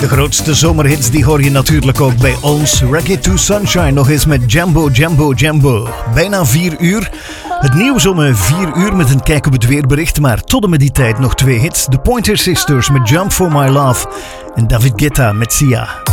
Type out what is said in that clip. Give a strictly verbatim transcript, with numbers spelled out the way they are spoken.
De grootste zomerhits die hoor je natuurlijk ook bij ons. Reggae to Sunshine nog eens met Jambo, Jambo, Jambo. Bijna vier uur. Het nieuws om vier uur met een kijk op het weerbericht. Maar tot en met die tijd nog twee hits. The Pointer Sisters met Jump for My Love. En David Guetta met Sia.